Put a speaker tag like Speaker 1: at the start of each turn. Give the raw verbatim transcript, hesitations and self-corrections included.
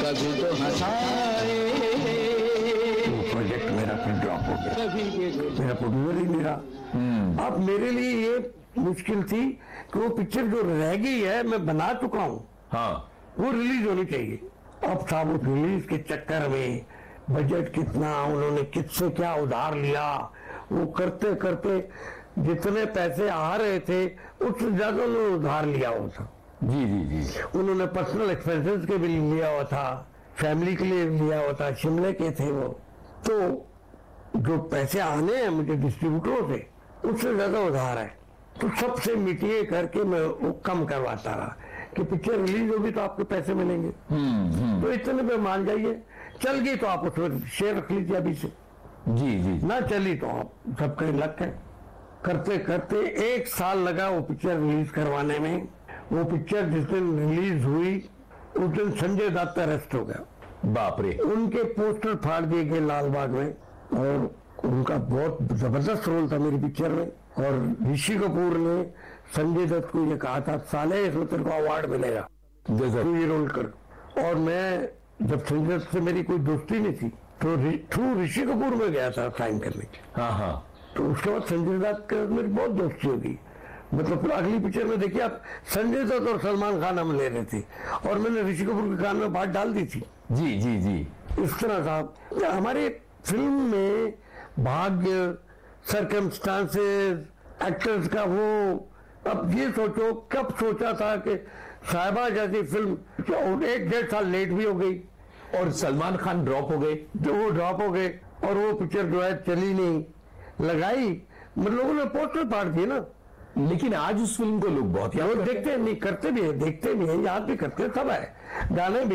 Speaker 1: कभी तो हंसाए।
Speaker 2: प्रोजेक्ट मेरा फिर ड्रॉप हो गया, मेरा प्रोड्यूसर ही मेरा। अब मेरे लिए ये मुश्किल थी कि वो पिक्चर जो रह गई है मैं बना चुका हूँ, हाँ, वो रिलीज होनी चाहिए। अब साहब उस रिलीज के चक्कर में बजट कितना, उन्होंने किससे क्या उधार लिया, वो करते करते जितने पैसे आ रहे थे उससे ज्यादा उन्होंने उधार लिया हुआ था। जी जी जी उन्होंने पर्सनल एक्सपेंसेस के भी लिया हुआ था, फैमिली के लिए लिया हुआ था, शिमले के थे वो। तो जो पैसे आने हैं मुझे डिस्ट्रीब्यूटरों से उससे ज्यादा उधार है, तो सबसे मिटिए करके मैं वो कम करवाता रहा कि पिक्चर रिलीज होगी तो आपको पैसे मिलेंगे। तो इतने पे मान जाइए, चल गई तो आप उसमें शेयर रख लीजिए अभी से, जी जी ना चली तो आप सबके लग गए। करते करते एक साल लगा वो पिक्चर रिलीज करवाने में। वो पिक्चर जिस दिन रिलीज हुई उस दिन संजय दत्त अरेस्ट हो गया। बाप रे। उनके पोस्टर फाड़ दिए गए लाल बाग में, और उनका बहुत जबरदस्त रोल था मेरी पिक्चर में। और ऋषि कपूर ने संजय दत्त को ये कहा था, साले इसमें तेरे को अवार्ड मिलेगा, तू ये रोल कर। और मैं जब संजय दत्त से मेरी कोई दोस्ती नहीं थी तो थ्रू ऋषि कपूर में गया था साइन करने के। हाँ हाँ। तो उसके बाद संजय दत्त के मेरी बहुत दोस्ती होगी। मतलब अगली पिक्चर में देखिए आप, संजय दत्त और सलमान खान हम ले रहे थे और मैंने ऋषि कपूर के कान में बात डाल दी थी। जी जी जी इस तरह था हमारे फिल्म में भाग्य, सर्कमस्टांसेस, एक्टर्स का वो। अब ये सोचो कब सोचा था कि साहिबा जैसी फिल्म एक डेढ़ साल लेट भी हो गई और सलमान खान ड्रॉप हो गए, जो वो ड्रॉप हो गए और वो पिक्चर जो है चली नहीं, लगाई, मतलब लोगों ने पोस्टर फाड़ दिए ना। लेकिन आज उस फिल्म को लोग बहुत याद देखते हैं, नहीं करते भी है, देखते भी है, याद भी करते हैं, सब है, गाने भी